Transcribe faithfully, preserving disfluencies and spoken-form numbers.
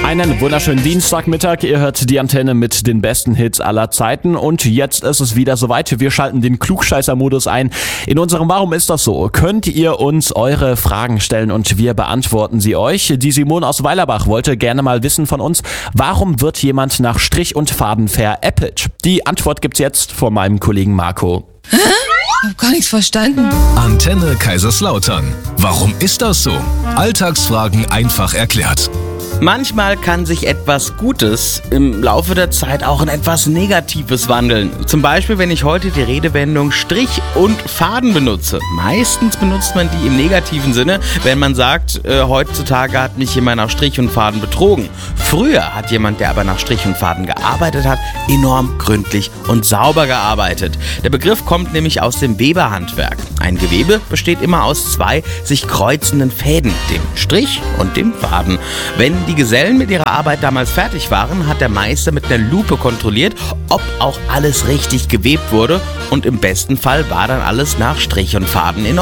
Einen wunderschönen Dienstagmittag. Ihr hört die Antenne mit den besten Hits aller Zeiten. Und jetzt ist es wieder soweit. Wir schalten den Klugscheißer-Modus ein. In unserem Warum ist das so? Könnt ihr uns eure Fragen stellen und wir beantworten sie euch. Die Simone aus Weilerbach wollte gerne mal wissen von uns, warum wird jemand nach Strich und Faden veräppelt? Die Antwort gibt's jetzt von meinem Kollegen Marco. Hä? Ich hab gar nichts verstanden. Antenne Kaiserslautern. Warum ist das so? Alltagsfragen einfach erklärt. Manchmal kann sich etwas Gutes im Laufe der Zeit auch in etwas Negatives wandeln. Zum Beispiel, wenn ich heute die Redewendung Strich und Faden benutze. Meistens benutzt man die im negativen Sinne, wenn man sagt, äh, heutzutage hat mich jemand nach Strich und Faden betrogen. Früher hat jemand, der aber nach Strich und Faden gearbeitet hat, enorm gründlich und sauber gearbeitet. Der Begriff kommt nämlich aus dem Weberhandwerk. Ein Gewebe besteht immer aus zwei sich kreuzenden Fäden, dem Strich und dem Faden. Wenn die Gesellen mit ihrer Arbeit damals fertig waren, hat der Meister mit einer Lupe kontrolliert, ob auch alles richtig gewebt wurde, und im besten Fall war dann alles nach Strich und Faden in Ordnung.